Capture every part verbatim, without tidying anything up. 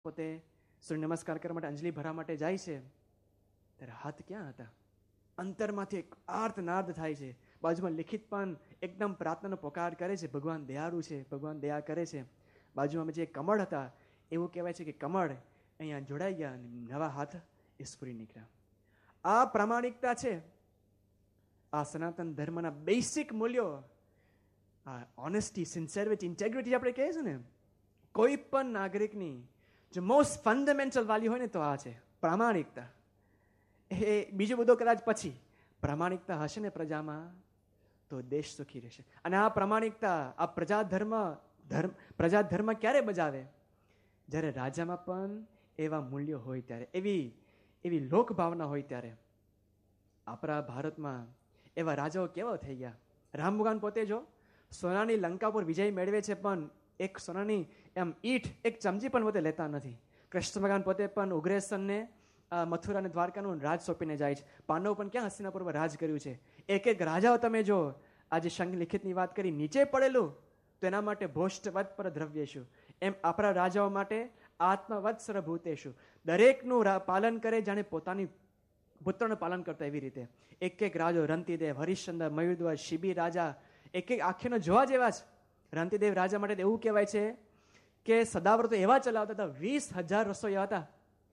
પોતે સૂર્ય નમસ્કાર કરવા માટે અંજલિ ભરવા માટે જાય છે ત્યારે હાથ ક્યાં હતા? અંતરમાંથી એક આર્તનાદ થાય છે. બાજુમાં લિખિત પણ એકદમ પ્રાર્થનાનો પોકાર કરે છે, ભગવાન દયાળુ છે, ભગવાન દયા કરે છે. બાજુમાં જે કમળ હતા એવું કહેવાય છે કે કમળ અહીંયા જોડાઈ ગયા અને નવા હાથ એ સ્ફુરી નીકળ્યા. આ પ્રામાણિકતા છે. આ સનાતન ધર્મના બેસિક મૂલ્યો, આ ઓનેસ્ટી, સિન્સેરિટી, ઇન્ટેગ્રિટી આપણે કહીએ છીએ ને, કોઈ પણ નાગરિકની જો મોસ્ટ ફંડામેન્ટલ વેલ્યુ હોય ને તો આ છે પ્રામાણિકતા. એ બીજું બધું કદાચ પછી, પ્રામાણિકતા હશે ને પ્રજામાં તો દેશ સુખી રહેશે. અને આ પ્રામાણિકતા, આ પ્રજા ધર્મ ધર્મ પ્રજા ધર્મ ક્યારે બજાવે? જ્યારે રાજામાં પણ એવા મૂલ્યો હોય ત્યારે, એવી એવી લોકભાવના હોય ત્યારે. આપણા ભારતમાં એવા રાજાઓ કેવા થઈ ગયા. રામ ભગવાન પોતે જો સોનાની લંકા પર વિજય મેળવે છે, પણ એક સોનાની એમ ઈંટ, એક ચમચી પણ પોતે લેતા નથી. કૃષ્ણ ભગવાન પોતે પણ ઉગ્રેસનને મથુરા અને દ્વારકાનું રાજ સોંપીને જાય છે. પાંડવ પણ ક્યાં હસ્તિનાપુર પર રાજ કર્યું છે. એક એક રાજાઓ તમે જો, આજે શંખ લિખિતની વાત કરી, નીચે પડેલું તો એના માટે ભોષ્ટવત પર દ્રવ્યેશુ, એમ આપણા રાજાઓ માટે આત્મવત્સર ભૂતેશુ, દરેકનું પાલન કરે જાણે પોતાની પુત્રનું પાલન કરતા એવી રીતે. એક એક રાજો, રંતિદેવ, હરિશ્ચંદ્ર, મયુરધ્વજ, શિબી રાજા, એક એક આખેનો જોવા જેવા છે. રંતિદેવ રાજા માટે એવું કહેવાય છે કે સદાવ્રતો એવા ચલાવતા હતા, વીસ હજાર રસોઈયા હતા.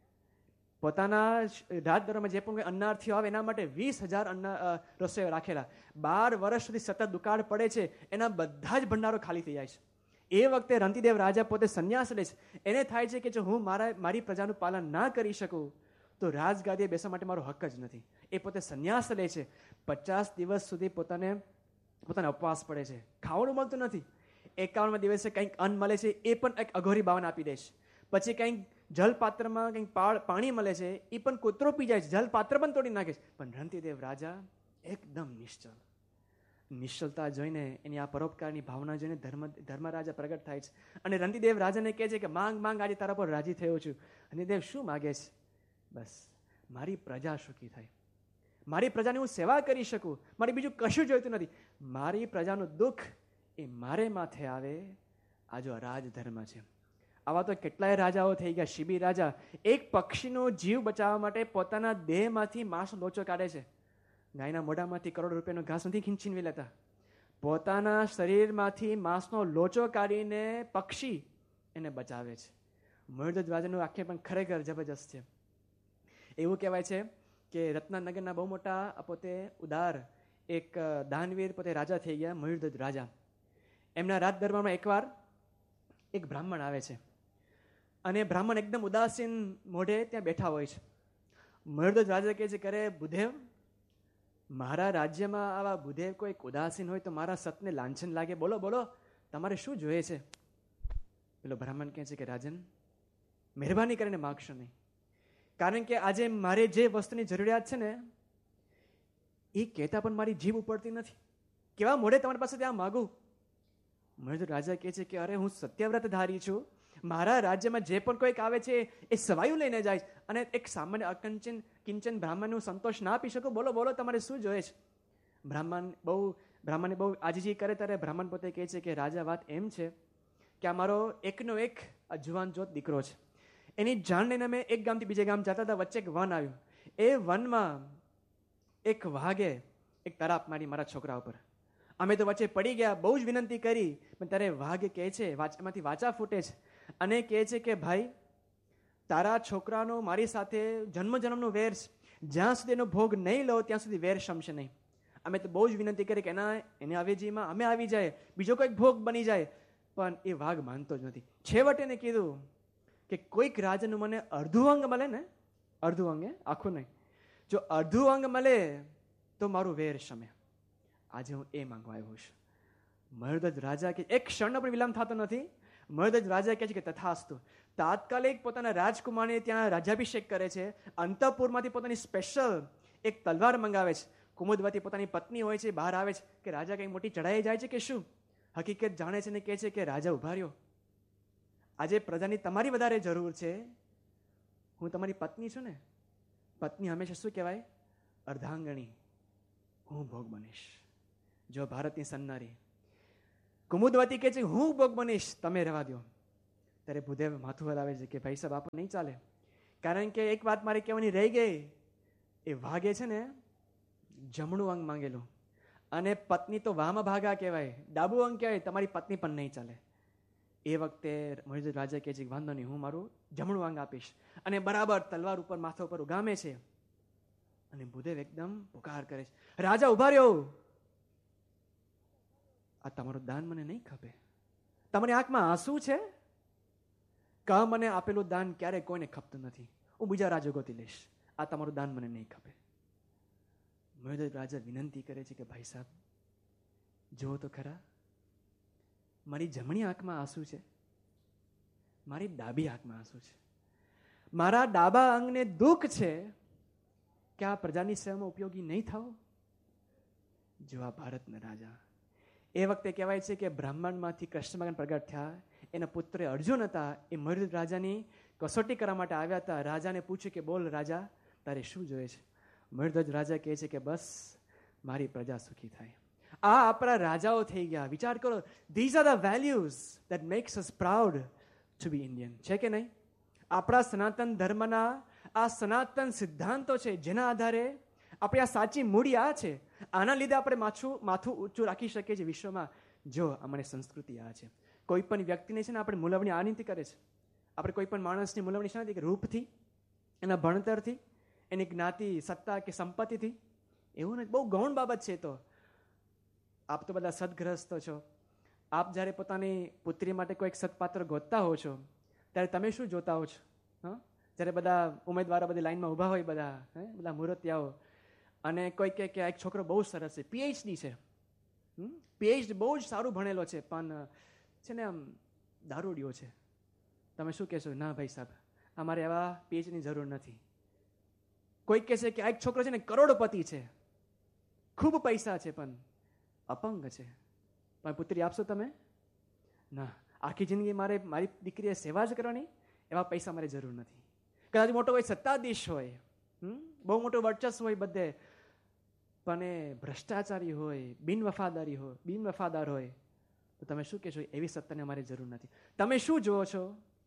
પોતાના રાજદરબારમાં જે પણ અન્નાર્થીઓ આવે એના માટે વીસ હજાર અન્ન રસોઈયા રાખેલા. બાર વર્ષ સુધી સતત દુકાળ પડે છે, એના બધા જ ભંડારો ખાલી થઈ જાય છે. એ વખતે રંતિદેવ રાજા પોતે સંન્યાસ લે છે. એને થાય છે કે જો હું મારા મારી પ્રજાનું પાલન ના કરી શકું તો રાજગાદીએ બેસવા માટે મારો હક જ નથી. એ પોતે સંન્યાસ લે છે. પચાસ દિવસ સુધી પોતાને પોતાના ઉપવાસ પડે છે, ખાવાનું મળતું નથી. એકાવનમાં દિવસે કંઈક અન્ન મળે છે, એ પણ એક અઘોરી બાવન આપી દે છે. પછી કંઈક જલપાત્રમાં કંઈક પાણી મળે છે, એ પણ કૂતરો પી જાય છે, જલપાત્ર પણ તોડી નાખે છે. પણ રંતિદેવ રાજા એકદમ નિશ્ચલ. નિશ્ચલતા જોઈને, એની આ પરોપકારની ભાવના જોઈને ધર્મ ધર્મરાજા પ્રગટ થાય છે. અને રંતિદેવ રાજાને કહે છે કે માંગ માંગ, આજે તારા પર રાજી થયો છું. રંતિદેવ શું માગે છે? બસ મારી પ્રજા સુખી થાય, મારી પ્રજાની હું સેવા કરી શકું, મારે બીજું કશું જોઈતું નથી. મારી પ્રજાનું દુઃખ એ મારે માથે આવે, આ જો રાજધર્મ છે. આવા તો કેટલાય રાજાઓ થઈ ગયા. શિબી રાજા એક પક્ષીનો જીવ બચાવવા માટે પોતાના દેહમાંથી માંસનો લોચો કાઢે છે. ગાયના મોઢામાંથી કરોડ રૂપિયાનો ઘાસ નથી ખીંચીને લેતા, પોતાના શરીરમાંથી માંસનો લોચો કાઢીને પક્ષી એને બચાવે છે. મયુરધ્વજ રાજાનું આંખે પણ ખરેખર જબરજસ્ત છે. એવું કહેવાય છે કે રત્નાનગરના બહુ મોટા પોતે ઉદાર એક દાનવીર પોતે રાજા થઈ ગયા, મયુરધ્વજ રાજા. એમના રાજ દરબારમાં એકવાર એક બ્રાહ્મણ આવે છે અને બ્રાહ્મણ એકદમ ઉદાસીન મોઢે ત્યાં બેઠા હોય છે. મયુરધ્વજ રાજા કહે છે કે અરે બુધેવ, મારા રાજ્યમાં આવા બુધેવ કોઈ ઉદાસીન હોય તો મારા સતને લાંછન લાગે. બોલો બોલો, તમારે શું જોઈએ છે? પેલો બ્રાહ્મણ કહે છે કે રાજન, મહેરબાની કરીને માગશો નહીં, કારણ કે આજે મારે જે વસ્તુની જરૂરિયાત છે ને એ કહેતા પણ મારી જીભ ઉપડતી નથી. કેવા મોઢે તમારી પાસે ત્યાં માગું? મયુરધ્વજ રાજા કહે છે કે અરે હું સત્યવ્રત ધારી છું, મારા રાજ્યમાં જે પણ કોઈક આવે છે એ સવાયું લઈને જાય અને એક સામાન્ય અકંચન કિંચન બ્રાહ્મણનું સંતોષ ના આપી શકું. બોલો બોલો, તમારે શું જોઈએ છે? બ્રાહ્મણ બહુ બ્રાહ્મણે બહુ આજીજી કરે ત્યારે બ્રાહ્મણ પોતે કહે છે કે રાજા, વાત એમ છે કે અમારો એકનો એક આ જુવાન જોત દીકરો છે. એની જાણ લઈને અમે એક ગામથી બીજે ગામ જતા હતા, વચ્ચે એક વન આવ્યું. એ વનમાં એક વાઘે એક તરાપ મારી મારા છોકરા ઉપર. અમે તો વચ્ચે પડી ગયા, બહુ જ વિનંતી કરી, પણ ત્યારે વાઘ કહે છે, એમાંથી વાચા ફૂટે છે અને કહે છે કે ભાઈ, તારા છોકરાનો મારી સાથે જન્મ જન્મનો વેર છે, જ્યાં સુધી એનો ભોગ નહીં લો ત્યાં સુધી વેર શમશે નહીં. અમે તો બહુ જ વિનંતી કરી કે એના એને અવેજીમાં અમે આવી જાય, બીજો કોઈક ભોગ બની જાય, પણ એ વાઘ માનતો જ નથી. છેવટે એને કીધું કે કોઈક રાજાનું મને અડધું અંગ મળે ને, અડધું અંગે આખું નહીં, જો અડધું અંગ મળે તો મારું વેર શમે. આજે હું એ માંગવા આવ્યો છું. મયુરધ્વજ રાજા કે એક ક્ષણનો પણ વિલંબ થતો નથી. મયુરધ્વજ રાજા કહે છે કે તથાસ્તુ. તાત્કાલિક પોતાના રાજકુમારને ત્યાં રાજ્યાભિષેક કરે છે. અંતઃપુરમાંથી પોતાની સ્પેશિયલ એક તલવાર મંગાવે છે. કુમુદવતી પોતાની પત્ની હોય છે, બહાર આવે છે કે રાજા કઈ મોટી ચઢાઈ જાય છે કે શું? હકીકત જાણે છે ને કહે છે કે રાજા ઉભા રહ્યો, આજે પ્રજાની તમારી વધારે જરૂર છે. હું તમારી પત્ની છું ને, પત્ની હંમેશા શું કહેવાય? અર્ધાંગણી. હું ભોગ બનીશ. જો ભારતની સન્નારી કુમુદવતી કહે છે હું ભોગ બનીશ, તમે રહેવા દો. ત્યારે ભૂદેવ માથું હલાવે છે કે ભાઈ સાહેબ આપો નહીં ચાલે, કારણ કે એક વાત મારે કહેવાની રહી ગઈ. એ વાઘે છે ને જમણું અંગ માંગેલું, અને પત્ની તો વામા ભાગા કહેવાય, ડાબુ અંગ કહેવાય, તમારી પત્ની પણ નહીં ચાલે. એ વખતે મહિધર રાજા કહે છે કે વાંધો નહીં, હું મારું જમણું અંગ આપીશ, અને બરાબર તલવાર ઉપર માથા ઉપર ઉગામે છે. અને ભૂદેવ એકદમ પુકાર કરે છે, રાજા ઉભા રહ્યો, આ તમારું દાન મને નહીં ખપે. તમારી આંખમાં આંસુ છે? કા મને આપેલું દાન ક્યારે કોઈને ખપતું નથી, હું બીજા રાજા ગોતી લઈશ, આ તમારું દાન મને નહીં ખપે. મહિધર રાજા વિનંતી કરે છે કે ભાઈ સાહેબ જુઓ તો ખરા, મારી જમણી આંખમાં આંસુ છે, મારી ડાબી આંખમાં આંસુ છે. મારા ડાબા અંગને દુઃખ છે કે આ પ્રજાની સેવામાં ઉપયોગી નહીં થાવ. જો આ ભારતના રાજા, એ વખતે કહેવાય છે કે બ્રાહ્મણમાંથી કૃષ્ણ ભગવાન પ્રગટ થયા, એના પુત્ર અર્જુન હતા, એ મહિધર રાજાની કસોટી કરવા માટે આવ્યા હતા. રાજાને પૂછ્યું કે બોલ રાજા, તારે શું જોઈએ છે? મહિધર રાજા કહે છે કે બસ મારી પ્રજા સુખી થાય. આ આપણા રાજાઓ થઈ ગયા. વિચાર કરો, these are the values that max us proud to B Indian, છે કે નહીં? આપણા સનાતન ધર્મના આ સનાતન સિદ્ધાંતો છે, જેના આધારે આપણી આ સાચી મૂડી આ છે. આના લીધે આપણે માથું માથું ઊંચું રાખી શકીએ છીએ વિશ્વમાં. જો અમારી સંસ્કૃતિ આ છે. કોઈ પણ વ્યક્તિને છે ને આપણે મૂલવણી આ રીતે કરે છે. આપણે કોઈ પણ માણસની મૂલવણી શાનાથી કે રૂપથી, એના ભણતરથી, એની જ્ઞાતિ, સત્તા કે સંપત્તિથી. એવું નથી, બહુ ગૌણ બાબત છે. તો આપ તો બધા સદગ્રસ્તો છો. આપ જ્યારે પોતાની પુત્રી માટે કોઈક સત્પાત્ર ગોતતા હો છો, ત્યારે તમે શું જોતા હો છો? હા, જ્યારે બધા ઉમેદવારો બધી લાઈનમાં ઊભા હોય, બધા હે બધા મૂર્તિયાઓ, અને કોઈ કહે કે એક છોકરો બહુ સરસ છે, પીએચડી છે, પીએચડી બહુ જ સારું ભણેલો છે, પણ છે ને આમ દારૂડિયો છે. તમે શું કહેશો? ના ભાઈ સાહેબ, અમારે એવા પીએચડીની જરૂર નથી. કોઈ કહે છે કે આ એક છોકરો છે ને કરોડપતિ છે, ખૂબ પૈસા છે, પણ અપંગ છે, પણ પુત્રી આપશો તમે? ના, આખી જિંદગી મારે મારી દીકરીએ સેવા જ કરવાની, એવા પૈસા મારે જરૂર નથી. કદાચ મોટો કોઈ સત્તાધીશ હોય, બહુ મોટો વર્ચસ્વ હોય બધે, પણ એ ભ્રષ્ટાચારી હોય, બિન વફાદારી હોય, બિન વફાદાર હોય, તો તમે શું કહેશો? એવી સત્તાને અમારે જરૂર નથી. તમે શું જુઓ છો?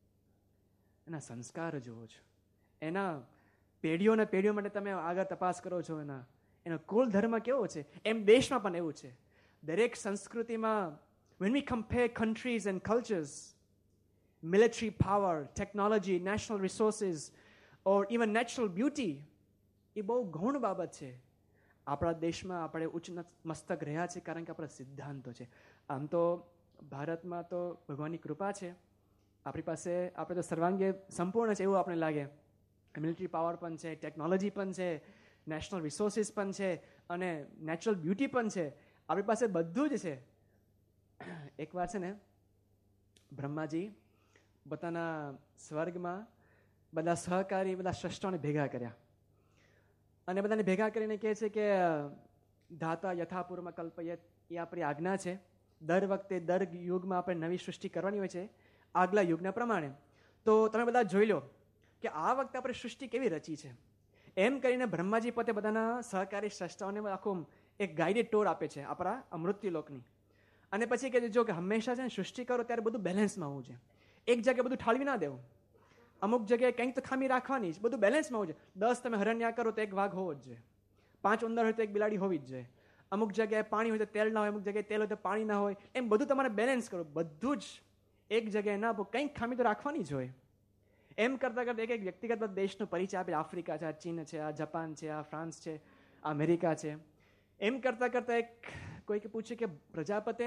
એના સંસ્કાર જુઓ છો. એના પેઢીઓને પેઢીઓ માટે તમે આગળ તપાસ કરો છો. એના એનો કુલ ધર્મ કેવો છે. એમ દેશમાં પણ એવું છે. દરેક સંસ્કૃતિમાં when we compare countries and cultures, military power, technology, national resources, or even natural beauty, એ બહુ ગૌણ બાબત છે. આપણા દેશમાં આપણે ઉચ્ચ મસ્તક રહ્યા છે કારણ કે આપણા સિદ્ધાંતો છે. આમ તો ભારતમાં તો ભગવાનની કૃપા છે, આપણી પાસે આપણે તો સર્વાંગે સંપૂર્ણ છે એવું આપણે લાગે. મિલિટરી પાવર પણ છે, ટેકનોલોજી પણ છે, નેશનલ રિસોર્સિસ પણ છે, અને નેચરલ બ્યુટી પણ છે. આપણી પાસે બધું જ છે. એકવાર છે ને બ્રહ્માજી પોતાના સ્વર્ગમાં બધા સહકારી બધા શ્રેષ્ઠોને ભેગા કર્યા, અને બધાને ભેગા કરીને કહે છે કે ધાતા યથાપૂર્વમાં કલ્પયત, એ આપણી આજ્ઞા છે. દર વખતે દર યુગમાં આપણે નવી સૃષ્ટિ કરવાની હોય છે આગલા યુગના પ્રમાણે. તો તમે બધા જોઈ લો કે આ વખતે આપણે સૃષ્ટિ કેવી રચી છે. એમ કરીને બ્રહ્માજી પોતે બધાના સહકારી શ્રેષ્ઠોને આખું એક ગાઈડેડ ટૂર આપે છે આપણા અમૃત્યુલોકની. અને પછી કહે જો કે હંમેશા છે ને સૃષ્ટિ કરો ત્યારે બધું બેલેન્સમાં હોવું છે. એક જગ્યાએ બધું ઠાળવી ના દેવું, અમુક જગ્યાએ કંઈક તો ખામી રાખવાની જ, બધું બેલેન્સમાં હોવું જોઈએ. દસ તમે હરણ્યા કરો તો એક વાઘ હોવો જ જોઈએ, પાંચ ઉંદર હોય તો એક બિલાડી હોવી જ જોઈએ, અમુક જગ્યાએ પાણી હોય તો તેલ ના હોય, અમુક જગ્યાએ તેલ હોય તો પાણી ના હોય, એમ બધું તમારે બેલેન્સ કરો. બધું જ એક જગ્યાએ ના, કંઈક ખામી તો રાખવાની જ હોય. એમ કરતાં કરતાં એક એક વ્યક્તિગત દેશનો પરિચય આપે. આફ્રિકા છે, આ ચીન છે, આ જાપાન છે, આ ફ્રાન્સ છે, આ અમેરિકા છે. એમ કરતાં કરતાં એક કોઈકે પૂછ્યું કે પ્રજાપતે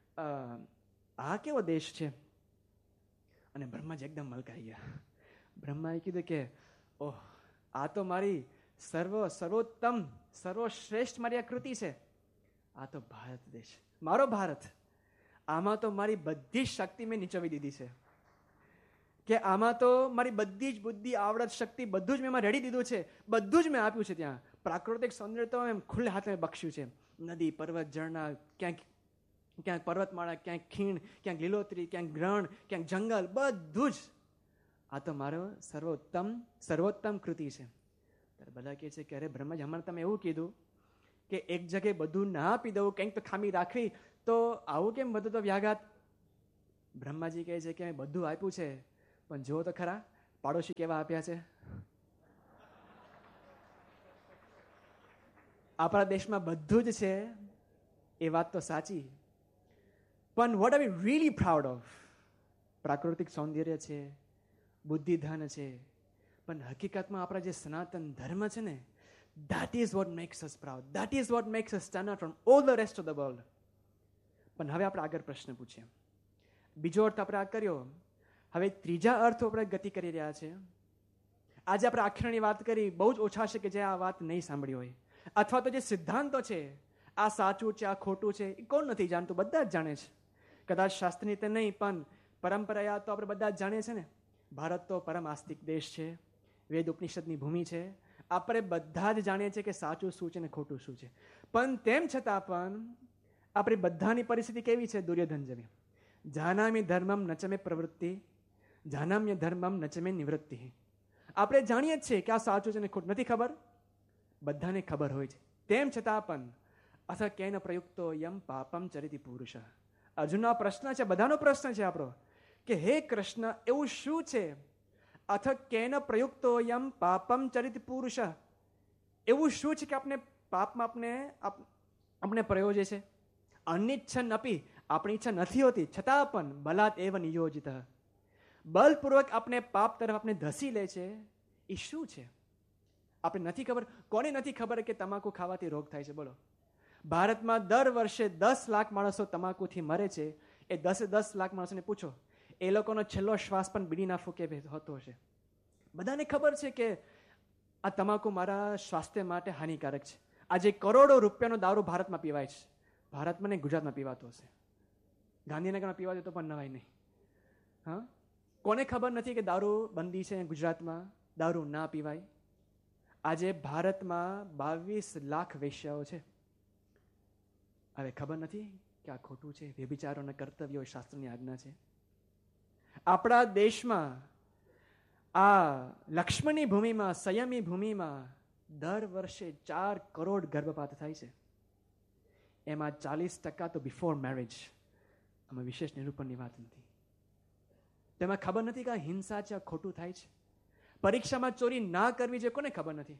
આ કેવો દેશ છે? અને બ્રહ્માજી એકદમ મલકાઈ ગયા. બ્રહ્માએ કીધું કે ઓહ, આ તો મારી સર્વ સર્વોત્તમ સર્વશ્રેષ્ઠ મારી આ કૃતિ છે. આ તો ભારત દેશ, મારો ભારત. આમાં તો મારી બધી જ શક્તિ મેં નીચોવી દીધી છે, કે આમાં તો મારી બધી જ બુદ્ધિ, આવડત, શક્તિ બધું જ મેં એમાં રેડી દીધું છે, બધું જ મેં આપ્યું છે. ત્યાં પ્રાકૃતિક સૌંદર્ય તો એમ ખુલ્લે હાથે બખ્યું છે. નદી, પર્વત, ઝરણા, ક્યાંક ક્યાંક પર્વતમાળા, ક્યાંક ખીણ, ક્યાંક લીલોતરી, ક્યાંક રણ, ક્યાંક જંગલ, બધું જ. આ તો મારો સર્વોત્તમ સર્વોત્તમ કૃતિ છે. ત્યારે બધા કહે છે કે અરે બ્રહ્માજી, હમણાં તમે એવું કીધું કે એક જગ્યાએ બધું ના આપી દઉં, કંઈક તો ખામી રાખવી, તો આવું કેમ બધું તો વ્યાઘાત? બ્રહ્માજી કહે છે કે મેં બધું આપ્યું છે, પણ જો તો ખરા પાડોશી કેવા આપ્યા છે. આપણા દેશમાં બધું જ છે, એ વાત તો સાચી, પણ what are we really proud of? પ્રાકૃતિક સૌંદર્ય છે, બુદ્ધિધન છે, પણ હકીકતમાં આપણા જે સનાતન ધર્મ છે ને, that is what makes us proud. That is what makes us stand out from all the rest of the world. પણ હવે આપણે આગળ પ્રશ્ન પૂછીએ. બીજો અર્થ આપણે આ કર્યો, હવે ત્રીજા અર્થ આપણે ગતિ કરી રહ્યા છે. આજે આપણે આખરની વાત કરી, બહુ જ ઓછા છે કે જે આ વાત નહીં સાંભળી હોય, અથવા તો જે સિદ્ધાંતો છે, આ સાચું છે, આ ખોટું છે, એ કોણ નથી જાણતું? બધા જ જાણે છે. કદાચ શાસ્ત્રની રીતે નહીં, પણ પરંપરા તો આપણે બધા જ જાણીએ છીએ ને. ભારત તો પરમ આસ્તિક દેશ છે, વેદ ઉપનિષદની ભૂમિ છે. આપણે બધા જ જાણીએ છીએ કે સાચું શું છે ને ખોટું શું છે. પણ તેમ છતાં પણ આપણી બધાની પરિસ્થિતિ કેવી છે? દુર્યોધન જેવી. જાનામી ધર્મમ નચમે પ્રવૃત્તિ, જાનામ્ય ધર્મમ નચમે નિવૃત્તિ. આપણે જાણીએ જ છીએ કે આ સાચું છે ને ખોટું. નથી ખબર? બધાને ખબર હોય છે. તેમ છતાં પણ અથ કેન પ્રયુક્તો યમ પાપમ ચરિતિ પુરુષ. અર્જુનનો પ્રશ્ન છે, બધાનો પ્રશ્ન છે આપણો, કે હે કૃષ્ણ, એવું શું છે? અથ કેન પ્રયુક્તો યમ પાપમ ચરિત પુરુષ. એવું શું છે કે આપણે પાપમાં આપણે આપણે પ્રયોજે છે? અનિચ્છન અપી, આપણી ઈચ્છા નથી હોતી છતાં પણ બલાત એવ નિયોજિત, બલપૂર્વક આપણે પાપ તરફ આપણે ધસી લે છે. એ શું છે? આપણે નથી ખબર. કોને નથી ખબર કે તમાકુ ખાવાથી રોગ થાય છે? બોલો. ભારતમાં દર વર્ષે દસ લાખ માણસો તમાકુથી મરે છે. એ દસે દસ લાખ માણસોને પૂછો, એ લોકોનો છેલ્લો શ્વાસ પણ બીડીના ફૂકે હોતો હશે. બધાને ખબર છે કે આ તમાકુ મારા સ્વાસ્થ્ય માટે હાનિકારક છે. આજે કરોડો રૂપિયાનો દારૂ ભારતમાં પીવાય છે. ભારતમાં ને ગુજરાતમાં પીવાતો હશે, ગાંધીનગરમાં પીવાતો તો પણ નવાય નહીં. હા, કોને ખબર નથી કે દારૂ બંધી છે ગુજરાતમાં, દારૂ ના પીવાય? આજે ભારતમાં બાવીસ લાખ વેશ્યાઓ છે. હવે ખબર નથી કે આ ખોટું છે? વ્યભિચારોના કર્તવ્યો શાસ્ત્રની આજ્ઞા છે. આપણા દેશમાં આ લક્ષ્મણની ભૂમિમાં, સંયમી ભૂમિમાં દર વર્ષે ચાર કરોડ ગર્ભપાત થાય છે. એમાં ચાલીસ ટકા તો બિફોર મેરેજ. આમાં વિશેષ નિરૂપણની વાત નથી. તેમાં ખબર નથી કે આ હિંસા છે, આ ખોટું થાય છે. પરીક્ષામાં ચોરી ના કરવી જોઈએ, કોને ખબર નથી?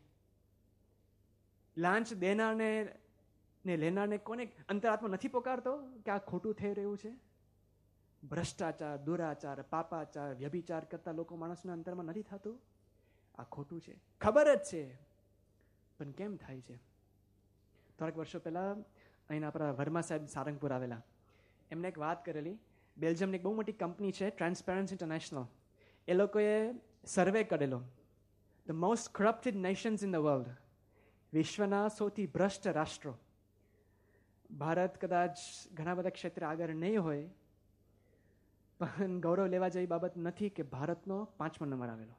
લાંચ દેનારને ને લેનારને કોને અંતરાત્મા નથી પોકારતો કે આ ખોટું થઈ રહ્યું છે? ભ્રષ્ટાચાર, દુરાચાર, પાપાચાર, વ્યભિચાર કરતા લોકો માણસના અંતરમાં નથી થતું? આ ખોટું છે, ખબર જ છે, પણ કેમ થાય છે? થોડાક વર્ષો પહેલા અહીંના આપણા વર્મા સાહેબ સારંગપુર આવેલા, એમને એક વાત કરેલી. બેલ્જિયમની એક બહુ મોટી કંપની છે, ટ્રાન્સપેરન્સી ઇન્ટરનેશનલ. એ લોકોએ સર્વે કરેલો, the most corrupted Nations in the world, વિશ્વના સૌથી ભ્રષ્ટ રાષ્ટ્રો. ભારત કદાચ ઘણા બધા ક્ષેત્રે આગળ નહીં હોય, પણ ગૌરવ લેવા જેવી બાબત નથી કે ભારતનો પાંચમો નંબર આવેલો.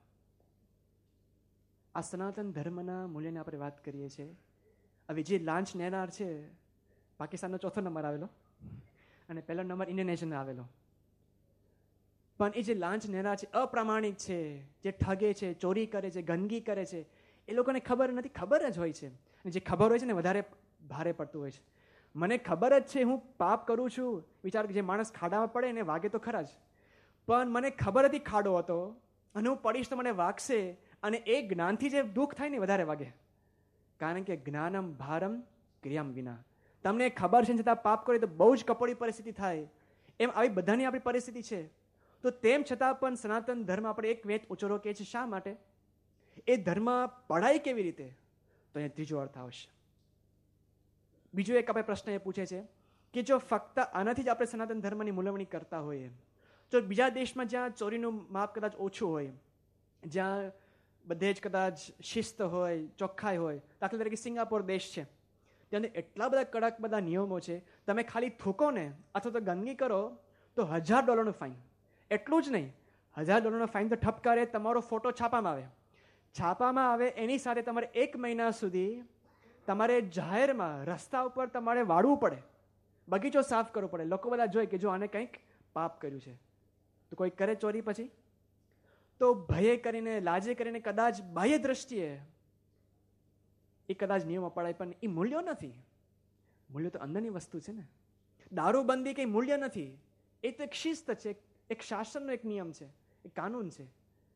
આ સનાતન ધર્મના મૂલ્યની આપણે વાત કરીએ છીએ. હવે જે લાંચ લેનાર છે, પાકિસ્તાનનો ચોથો નંબર આવેલો અને પહેલો નંબર ઇન્ડોનેશિયાનો આવેલો. પણ એ જે લાંચ લેનાર છે, અપ્રામાણિક છે, જે ઠગે છે, ચોરી કરે છે, ગંદકી કરે છે, એ લોકોને ખબર નથી. ખબર જ હોય છે, અને જે ખબર હોય છે ને વધારે ભારે પડતું હોય છે. મને ખબર જ છે હું પાપ કરું છું. વિચાર, જે માણસ ખાડામાં પડે એને વાગે તો ખરા જ, પણ મને ખબર હતી ખાડો હતો અને હું પડીશ તો મને વાગશે, અને એ જ્ઞાનથી જે દુઃખ થાય ને વધારે વાગે. કારણ કે જ્ઞાનમ ભારમ ક્રિયામ વિના. તમને ખબર છે છતાં પાપ કરે તો બહુ જ કપોળી પરિસ્થિતિ થાય. એમ આવી બધાની આપણી પરિસ્થિતિ છે. તો તેમ છતાં પણ સનાતન ધર્મ આપણે એક વેચ ઉચરો કહે છે. શા માટે? એ ધર્મ પઢાય કેવી રીતે? તો અહીંયા ત્રીજો અર્થ આવશે. બીજો એક આપણે પ્રશ્ન એ પૂછે છે કે જો ફક્ત આનાથી જ આપણે સનાતન ધર્મની મૂલવણી કરતા હોઈએ, તો બીજા દેશમાં જ્યાં ચોરીનું માપ કદાચ ઓછું હોય, જ્યાં બધે જ કદાચ શિસ્ત હોય, ચોખ્ખાઈ હોય, દાખલા તરીકે સિંગાપોર દેશ છે, ત્યાં એટલા બધા કડક બધા નિયમો છે. તમે ખાલી થૂકો ને અથવા તો ગંદકી કરો તો હજાર ડોલરનું ફાઇન. એટલું જ નહીં, હજાર ડોલરનો ફાઇન તો ઠપ કરે, તમારો ફોટો છાપામાં આવે. છાપામાં આવે એની સાથે તમારે એક મહિના સુધી તમારે જાહેરમાં રસ્તા ઉપર તમારે વાળવું પડે, બગીચો સાફ કરવો પડે. લોકો બધા જોઈ કે જો આને કંઈક પાપ કર્યું છે. તો કોઈ કરે ચોરી પછી તો ભયે કરીને, લાજે કરીને, કદાચ બાહ્ય દ્રષ્ટિએ એ કદાચ નિયમો પડાય, પણ એ મૂલ્યો નથી. મૂલ્ય તો અંદરની વસ્તુ છે ને. દારૂબંધી કંઈ મૂલ્ય નથી, એ તો એક શિસ્ત છે, એક શાસનનો એક નિયમ છે, એક કાનૂન છે.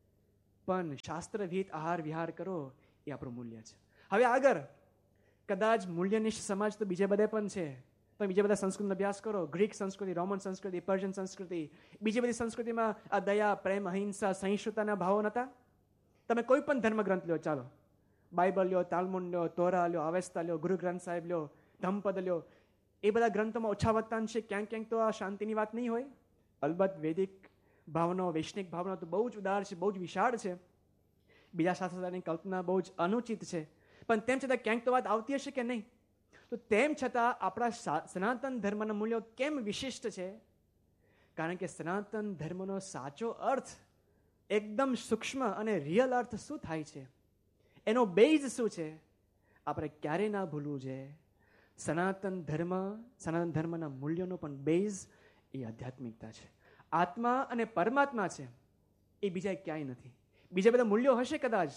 પણ શાસ્ત્ર વિહિત આહાર વિહાર કરો એ આપણું મૂલ્ય છે. હવે આગળ કદાચ મૂલ્યનિષ્ઠ સમાજ તો બીજે બધે પણ છે. તમે બીજા બધા સંસ્કૃતિનો અભ્યાસ કરો, ગ્રીક સંસ્કૃતિ, રોમન સંસ્કૃતિ, પર્શિયન સંસ્કૃતિ, બીજી બધી સંસ્કૃતિમાં આ દયા, પ્રેમ, અહિંસા, સહિષ્ણુતાના ભાવો નતા. તમે કોઈ પણ ધર્મગ્રંથ લ્યો, ચાલો બાઇબલ લ્યો, તાલમુડ લ્યો, તોરા લ્યો, અવેસ્તા લ્યો, ગુરુ ગ્રંથ સાહેબ લ્યો, ધમ્પદ લ્યો, એ બધા ગ્રંથોમાં ઓછા વત્તાંશે ક્યાંક ક્યાંક તો આ શાંતિની વાત નહીં હોય. અલબત્ત વૈદિક ભાવનો, વૈષ્ણિક ભાવનો તો બહુ જ ઉદાર છે, બહુ જ વિશાળ છે. બીજા શાસ્ત્રની કલ્પના બહુ જ અનુચિત છે. પણ તેમ છતાં ક્યાંક તો વાત આવતી હશે કે નહીં? તો તેમ છતાં આપણા સનાતન ધર્મના મૂલ્યો કેમ વિશિષ્ટ છે? કારણ કે સનાતન ધર્મનો સાચો અર્થ, એકદમ સૂક્ષ્મ અને રિયલ અર્થ શું થાય છે, એનો બેઝ શું છે, આપણે ક્યારેય ના ભૂલવું છે. સનાતન ધર્મ, સનાતન ધર્મના મૂલ્યોનો પણ બેઝ એ આધ્યાત્મિકતા છે. આત્મા અને પરમાત્મા છે, એ બીજા ક્યાંય નથી. બીજા બધા મૂલ્યો હશે કદાચ,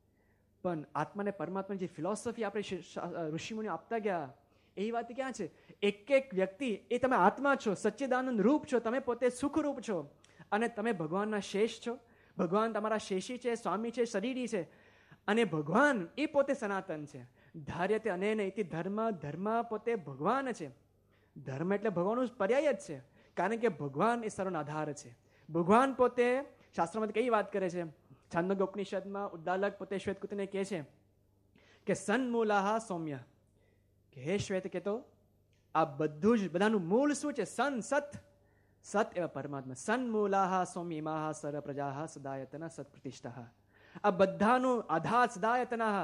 પણ આત્મા અને પરમાત્માની જે ફિલોસોફી આપણે ઋષિમુનિઓ આપતા ગયા, એ વાત ક્યાં છે? એક એક વ્યક્તિ એ તમે આત્મા છો, સચ્ચિદાનંદ રૂપ છો, તમે પોતે સુખરૂપ છો, અને તમે ભગવાનના શેષ છો. ભગવાન તમારા શેષી છે, સ્વામી છે, શરીરી છે, અને ભગવાન એ પોતે સનાતન છે. ધાર્યતે અનેન ઇતિ ધર્મ, ધર્મ પોતે ભગવાન છે. ધર્મ એટલે ભગવાનનું પર્યાય જ છે, કારણ કે ભગવાન એ સર્વનો આધાર છે. ભગવાન પોતે શાસ્ત્રમાં કઈ વાત કરે છે? છાંદોગ્ય ઉપનિષદમાં ઉદ્દાલક પોતે શ્વેતકુતને કહે છે કે સન્મૂલાહા સૌમ્ય, કે હે શ્વેત કહેતો, આ બધું જ બધાનું મૂળ શું છે? સન, સત, સત એવા પરમાત્મા. સન્મૂલાહા સૌમ્ય ઇમાહા સર્વ પ્રજાહા સદાયતના સત પ્રતિષ્ઠા. આ બધાનું આધાર સદાયતના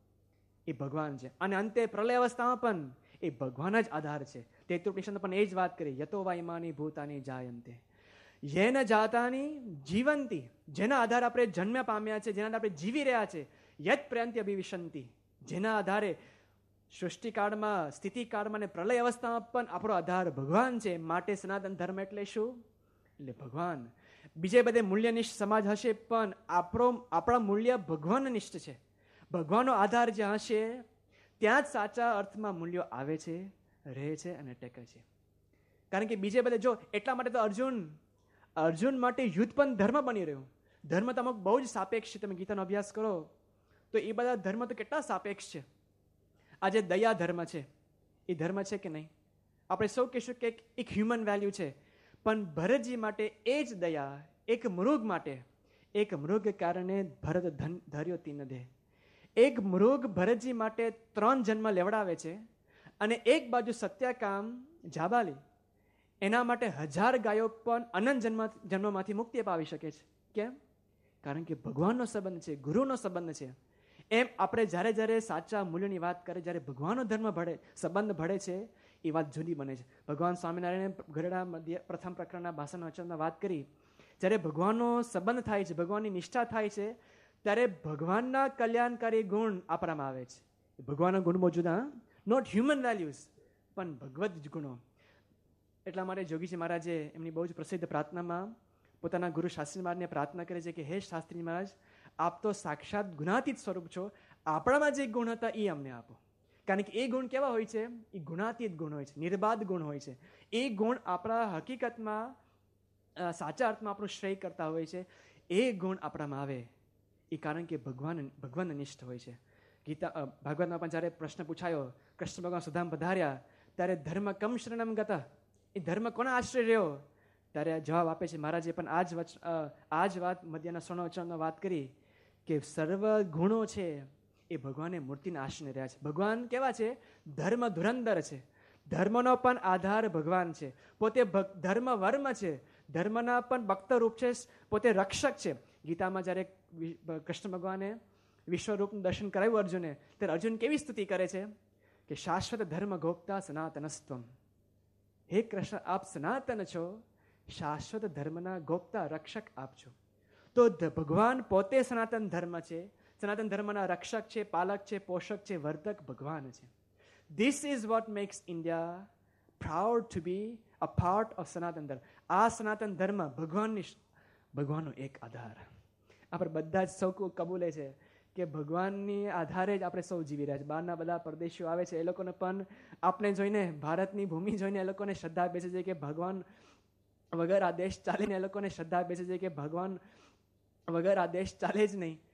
એ ભગવાન છે. અને અંતે પ્રલય અવસ્થામાં પણ એ ભગવાન જ આધાર છે. તેત્રીસ ઉપનિષદ પણ એ જ વાત કરી, યતો વા ઇમાની ભૂતાની જાયંતે યેન જાતાની જીવંતી, જેના આધારે આપણે જન્મ પામ્યા છે, જેના આધારે આપણે જીવી રહ્યા છે. યત પ્રયંતિ અભિવિશંતિ, જેના આધારે સૃષ્ટિકાળમાં, સ્થિતિકાળમાં અને પ્રલય અવસ્થામાં પણ આપણો આધાર ભગવાન છે. માટે સનાતન ધર્મ એટલે શું? એટલે ભગવાન. બીજે બધે મૂલ્યનિષ્ઠ સમાજ હશે, પણ આપણો આપણા મૂલ્ય ભગવાનનિષ્ઠ છે. ભગવાનનો આધાર જ્યાં હશે, ત્યાં જ સાચા અર્થમાં મૂલ્યો આવે છે, રહે છે અને ટેકે છે. કારણ કે બીજે બધે જો, એટલા માટે તો અર્જુન અર્જુન માટે યુદ્ધ પણ ધર્મ બની રહ્યું. ધર્મ તો અમુક બહુ જ સાપેક્ષ છે. તમે ગીતાનો અભ્યાસ કરો તો એ બધા ધર્મ તો કેટલા સાપેક્ષ છે. આજે દયા ધર્મ છે, એ ધર્મ છે કે નહીં? આપણે સૌ કહીશું કે એક હ્યુમન વેલ્યુ છે, પણ ભરતજી માટે એ જ દયા એક મૃગ માટે, એક મૃગ કારણે ભરત ધન ધર્યો તીન દે. એક મૃગ ભરતજી માટે ત્રણ જન્મ લેવડાવે છે, અને એક બાજુ સત્યકામ જાબાલી એના માટે હજાર ગાયો પણ અનંત જન્મ જન્મમાંથી મુક્તિ અપાવી શકે છે. કેમ? કારણ કે ભગવાનનો સંબંધ છે, ગુરુનો સંબંધ છે. એમ આપણે જ્યારે જ્યારે સાચા મૂલ્યની વાત કરીએ, જ્યારે ભગવાનનો ધર્મ ભળે, સંબંધ ભળે છે, એ વાત જુદી બને છે. ભગવાન સ્વામિનારાયણે ગરડા મધ્ય પ્રથમ પ્રકરણના ભાષણ વચનમાં વાત કરી, જ્યારે ભગવાનનો સંબંધ થાય છે, ભગવાનની નિષ્ઠા થાય છે, ત્યારે ભગવાનના કલ્યાણકારી ગુણ આપણામાં આવે છે. ભગવાનના ગુણ બહુ જુદા, નોટ હ્યુમન વેલ્યુઝ, પણ ભગવદ ગુણો. એટલા માટે જોગીજી મહારાજે એમની બહુ જ પ્રસિદ્ધ પ્રાર્થનામાં પોતાના ગુરુ શાસ્ત્રી મહારાજને પ્રાર્થના કરે છે કે હે શાસ્ત્રી મહારાજ, આપ તો સાક્ષાત ગુણાતીત સ્વરૂપ છો, આપણામાં જે ગુણ હતા એ અમને આપો. કારણ કે એ ગુણ કેવા હોય છે? એ ગુણાતીત ગુણ હોય છે, નિર્બાધ ગુણ હોય છે. એ ગુણ આપણા હકીકતમાં સાચા અર્થમાં આપણું શ્રેય કરતા હોય છે. એ ગુણ આપણામાં આવે એ કારણ કે ભગવાન ભગવાન નિષ્ઠ હોય છે. ગીતા ભાગવતમાં પણ જ્યારે પ્રશ્ન પૂછાયો, કૃષ્ણ ભગવાન સુધામ પધાર્યા, ત્યારે ધર્મ કમ શરણમ ગતા, એ ધર્મ કોના આશ્રય રહ્યો? ત્યારે જવાબ આપે છે મહારાજે પણ આ જ વચ આ જ વાત મધ્યના સ્વર્ણવચનમાં વાત કરી કે સર્વ ગુણો છે એ ભગવાને મૂર્તિના આશ્રય રહ્યા છે. ભગવાન કેવા છે? ધર્મ ધુરંધર છે. ધર્મનો પણ આધાર ભગવાન છે. પોતે ધર્મ વર્મ છે, ધર્મના પણ ભક્ત રૂપ છે, પોતે રક્ષક છે. ગીતામાં જ્યારે કૃષ્ણ ભગવાને વિશ્વરૂપનું દર્શન કરાવ્યું અર્જુને, ત્યારે અર્જુન કેવી સ્તુતિ કરે છે કે શાશ્વત ધર્મ ગોપ્તા સનાતનસ્ત્વમ. હે કૃષ્ણ, આપ સનાતન છો, શાશ્વત ધર્મના ગોપ્તા રક્ષક આપ છો. તો ભગવાન પોતે સનાતન ધર્મ છે, સનાતન ધર્મના રક્ષક છે, પાલક છે, પોષક છે, વર્ધક ભગવાન છે. This is what makes India proud to B a part of સનાતન ધર્મ. આ સનાતન ધર્મ ભગવાનની ભગવાનનો એક આધાર. આપણે બધા જ સૌ કબૂલે છે કે ભગવાનની આધારે જ આપણે સૌ જીવી રહ્યા છે. બહારના બધા પરદેશીઓ આવે છે, એ લોકોને પણ આપણે જોઈને, ભારતની ભૂમિ જોઈને એ લોકોને શ્રદ્ધા બેસે છે કે ભગવાન વગર આદેશ ચાલીને એ લોકોને શ્રદ્ધા બેસે છે કે ભગવાન વગર આદેશ ચાલે જ નહીં.